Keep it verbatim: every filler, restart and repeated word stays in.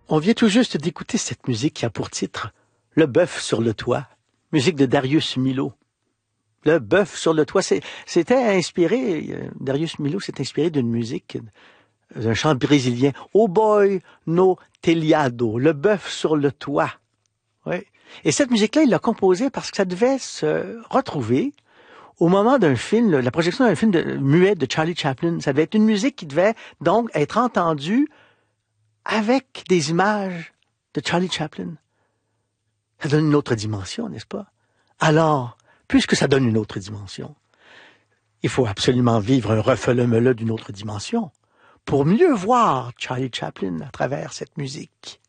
On vient tout juste d'écouter cette musique qui a pour titre « Le bœuf sur le toit », musique de Darius Milhaud. Le bœuf sur le toit, c'est, c'était inspiré, euh, Darius Milhaud s'est inspiré d'une musique, euh, d'un chant brésilien, « Oh boy no telhado », le bœuf sur le toit. Oui. Et cette musique-là, il l'a composée parce que ça devait se retrouver au moment d'un film, la projection d'un film de, muet de Charlie Chaplin. Ça devait être une musique qui devait donc être entendue avec des images de Charlie Chaplin. Ça donne une autre dimension, n'est-ce pas? Alors, puisque ça donne une autre dimension, il faut absolument vivre un refelemeleux d'une autre dimension pour mieux voir Charlie Chaplin à travers cette musique.